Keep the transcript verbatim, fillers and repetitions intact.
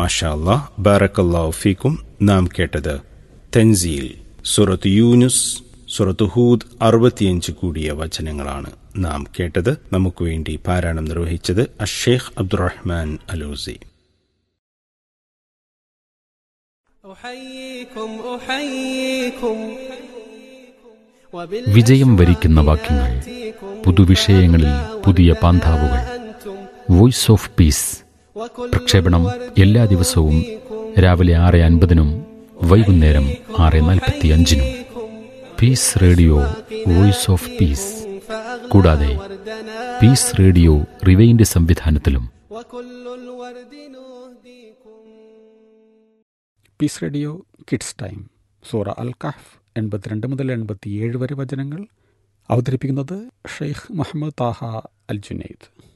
മാഷാ അല്ലാഹ്, ബാറക്കല്ലാഹു ഫീക്കും. നാം കേട്ടത് തൻസീൽ, സൂറത്ത് യൂനുസ്, സൂറത്ത് ഹൂദ് അറുപത്തിയഞ്ച് കൂടിയ വചനങ്ങളാണ് നാം കേട്ടത്. നമുക്ക് വേണ്ടി പാരായണം നിർവഹിച്ചത് അഷ്ഷേഖ് അബ്ദുറഹ്മാൻ അലൂസി. വിജയം വരിക്കുന്ന വാക്യങ്ങൾ, പുതുവിഷയങ്ങളിൽ പുതിയ പാന്താവുകൾ. വോയിസ് ഓഫ് പീസ് പ്രക്ഷേപണം എല്ലാ ദിവസവും രാവിലെ ആറ് അൻപതിനും വൈകുന്നേരം ആറ് നാൽപ്പത്തി അഞ്ചിനും. Piece radio, voice of peace. കൂടാതെ piece radio rewind സംവിധാനത്തിലും. Piece radio kids time, സൂറ അൽ കഹ്ഫ് എൺപത്തിരണ്ട് മുതൽ എൺപത്തിയേഴ് വരെ വചനങ്ങൾ. അവതരിപ്പിക്കുന്നത് ഷെയ്ഖ് മുഹമ്മദ് താഹ അൽ ജുനൈദ്.